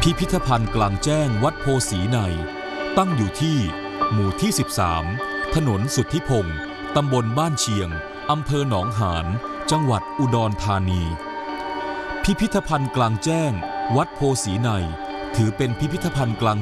พิพิธภัณฑ์กลางแจ้งวัดโพสีในตั้งอยู่ที่หมู่ที่13ถนนสุทธิพงศ์ตำบลบ้านเชียงอำเภอหนองหานจังหวัดอุดรธานีพิพิธภัณฑ์กลางแจ้งวัดโพสีในถือเป็นพิพิธภัณฑ์กลาง